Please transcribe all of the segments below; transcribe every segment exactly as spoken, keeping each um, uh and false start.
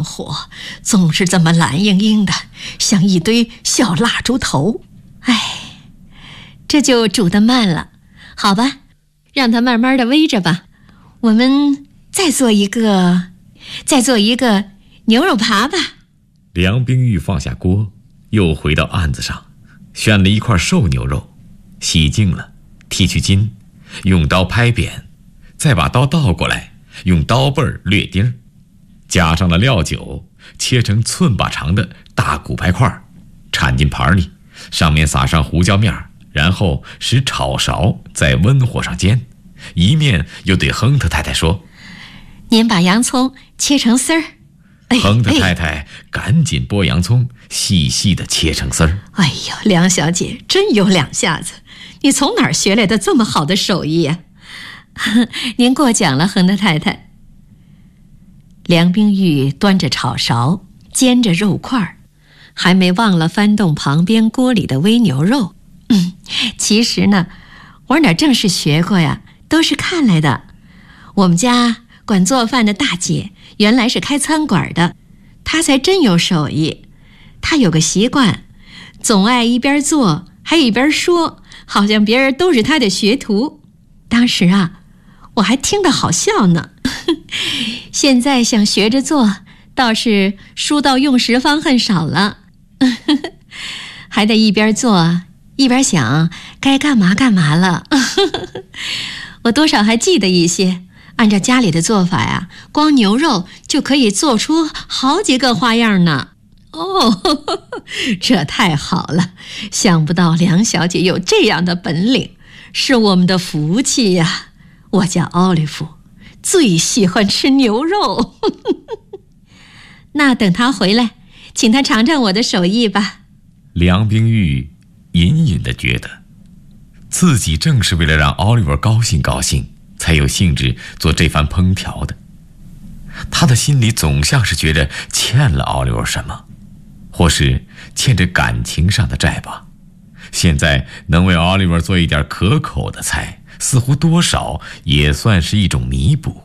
火，总是这么蓝莹莹的，像一堆小蜡烛头。哎，这就煮得慢了。好吧，让它慢慢的煨着吧。我们再做一个，再做一个牛肉扒吧。 梁冰玉放下锅，又回到案子上，选了一块瘦牛肉，洗净了，剔去筋，用刀拍扁，再把刀倒过来，用刀背略丁，加上了料酒，切成寸把长的大骨排块，铲进盘里，上面撒上胡椒面，然后使炒勺在温火上煎，一面又对亨特太太说： 您把洋葱切成丝儿。 哎、亨特太太赶紧剥洋葱，细细的切成丝儿。 哎呦，梁小姐真有两下子，你从哪儿学来的这么好的手艺呀、啊？您过奖了，亨特太太。梁冰玉端着炒勺，煎着肉块，还没忘了翻动旁边锅里的煨牛肉。嗯，其实呢，我哪正式学过呀，都是看来的。我们家管做饭的大姐原来是开餐馆的，她才真有手艺。她有个习惯，总爱一边做还一边说，好像别人都是她的学徒。当时啊，我还听得好笑呢。现在想学着做，倒是书到用时方恨少了。还得一边做一边想该干嘛干嘛了。我多少还记得一些，按照家里的做法呀，光牛肉就可以做出好几个花样呢。哦，这太好了，想不到梁小姐有这样的本领，是我们的福气呀。我家奥利弗最喜欢吃牛肉。那等他回来，请他尝尝我的手艺吧。 梁冰玉隐隐地觉得，自己正是为了让奥利弗高兴高兴，才有兴致做这番烹调的。他的心里总像是觉得欠了奥利弗什么，或是欠着感情上的债吧。现在能为奥利弗做一点可口的菜，似乎多少也算是一种弥补。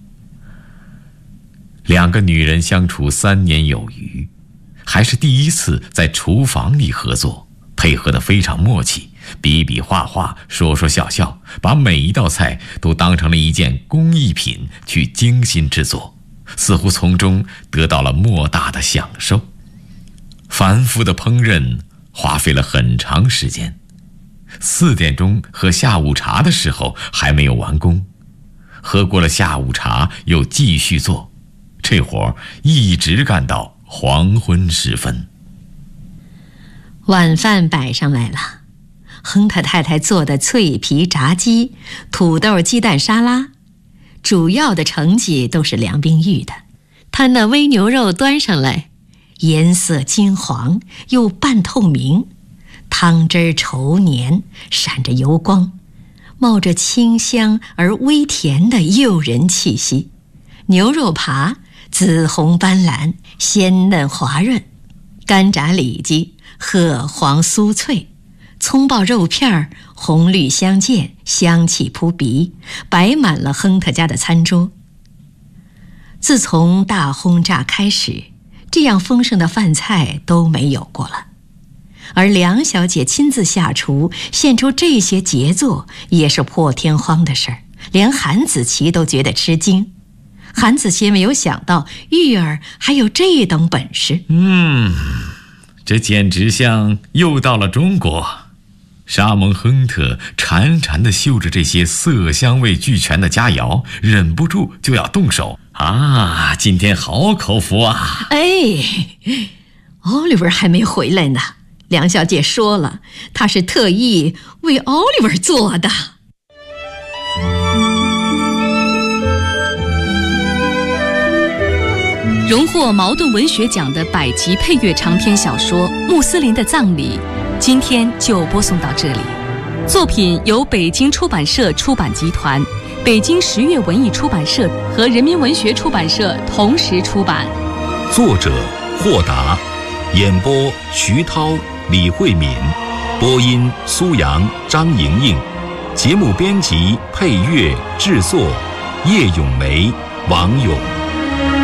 两个女人相处三年有余，还是第一次在厨房里合作，配合得非常默契，比比划划，说说笑笑，把每一道菜都当成了一件工艺品去精心制作，似乎从中得到了莫大的享受。繁复的烹饪花费了很长时间，四点钟喝下午茶的时候还没有完工，喝过了下午茶又继续做，这活一直干到黄昏时分。 晚饭摆上来了，亨特太太做的脆皮炸鸡、土豆鸡蛋沙拉，主要的成绩都是梁冰玉的。她那煨牛肉端上来，颜色金黄又半透明，汤汁稠黏，闪着油光，冒着清香而微甜的诱人气息。牛肉扒紫红斑斓，鲜嫩滑润，干炸里脊褐黄酥脆，葱爆肉片红绿相间，香气扑鼻，摆满了亨特家的餐桌。自从大轰炸开始，这样丰盛的饭菜都没有过了。而梁小姐亲自下厨，献出这些杰作，也是破天荒的事儿，连韩子琪都觉得吃惊。韩子琪没有想到玉儿还有这等本事。 嗯，这简直像又到了中国。沙蒙亨特馋馋地嗅着这些色香味俱全的佳肴，忍不住就要动手啊！今天好口福啊！ 哎，奥利弗还没回来呢，梁小姐说了，她是特意为奥利弗做的。 荣获茅盾文学奖的百集配乐长篇小说《穆斯林的葬礼》，今天就播送到这里。作品由北京出版社出版集团、北京十月文艺出版社和人民文学出版社同时出版。 作者霍达，演播徐涛、李慧敏，播音苏阳、张莹莹，节目编辑、配乐、制作叶咏梅、王勇。